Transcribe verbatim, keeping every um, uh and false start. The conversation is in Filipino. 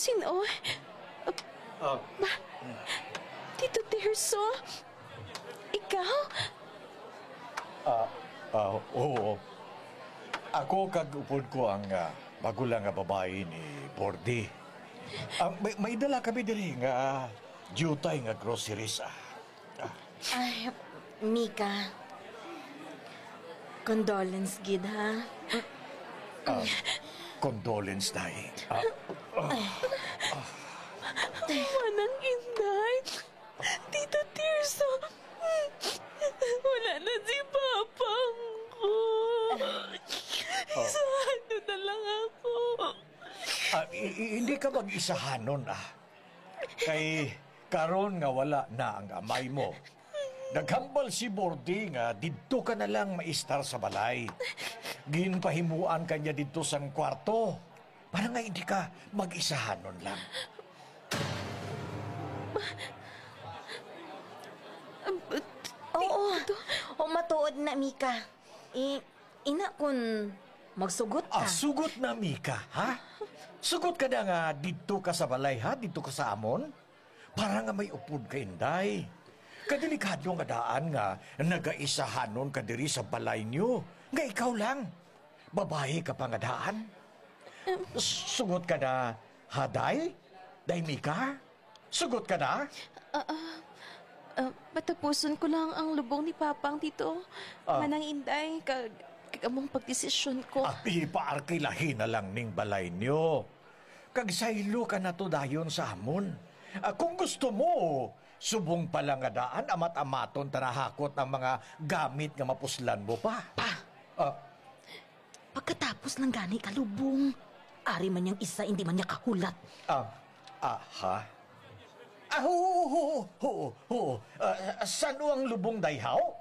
Sino? Ah, Tito Tirso? Ikaw? ah, ah, oo. Ako kag-upod ko ang uh, magulang nga babae ni Bordy. Ah, may, may dala kami diri nga jutay nga groceries. Ah. Ah, Ay, Mika. Condolence, gid, ha? condolence, Day. Ah, Manang Inday? Tito Tirso? Wala na si Papang ko. Isahado na lang ako. ah, i- i- hindi ka mag-isahanon, ah. Kay karon nga wala na ang amay mo. Naghambal si Bordy nga didto ka na lang maistar sa balay. Ginpahimuan ka niya dito sang kwarto. Para nga hindi ka mag-isahanon lang. Oo. O matuod na, Mika. I, ina kun magsugot ka. Ah, sugot na, Mika, ha? Sugot ka na nga dito ka sa balay, ha? Dito ka sa amon? Para nga may upod ka, Inday. Kadelikado nga daan nga nagaisahanon ka diri sa balay niyo. Nga ikaw lang. Babae ka pa nga daan. Sugot ka na, ha, Day? Day, Mika? Sugot ka na? Uh, patapuson ko lang ang lubong ni Papang, Tito. Ah. Manang Inday, kag kagamong pagdesisyon ko. At ipaarkilahin na lang ning balay niyo. Kagsaylo ka na to dayon sa amon. Ah, kung gusto mo, subong pala nga daan, amat-amaton tarahakot ang mga gamit nga mapuslan mo pa. Pa, Ah, pagkatapos ng gani kalubong, ari man niyang isa, hindi man niya kahulat. ah, ah, ha? Ah, ho, ho, ho, ho, ho. Ah, saan ang lubong dayhaw?